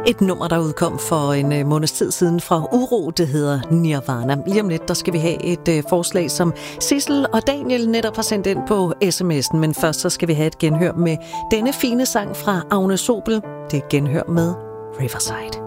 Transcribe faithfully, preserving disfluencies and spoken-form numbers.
Et nummer, der udkom for en måneds tid siden fra Uro, det hedder Nirvana. Lige om lidt, der skal vi have et uh, forslag, som Sissel og Daniel netop har sendt ind på sms'en. Men først så skal vi have et genhør med denne fine sang fra Agnes Obel. Det er et genhør med Riverside.